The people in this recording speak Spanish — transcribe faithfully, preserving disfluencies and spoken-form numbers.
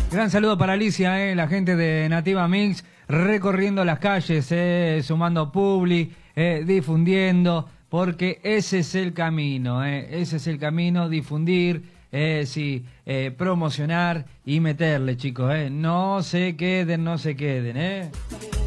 Gran saludo para Alicia, eh, la gente de Nativa Mix, recorriendo las calles, eh, sumando publi, eh, difundiendo, porque ese es el camino, eh, ese es el camino, difundir, eh, sí, eh, promocionar y meterle, chicos, eh. No se queden, no se queden, eh.